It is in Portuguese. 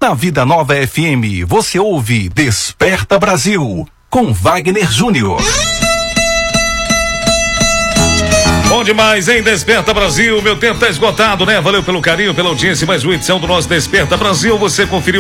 Na Vida Nova FM, você ouve Desperta Brasil, com Wagner Júnior. Bom demais, hein? Desperta Brasil, meu tempo tá esgotado, né? Valeu pelo carinho, pela audiência, mais uma edição do nosso Desperta Brasil, você conferiu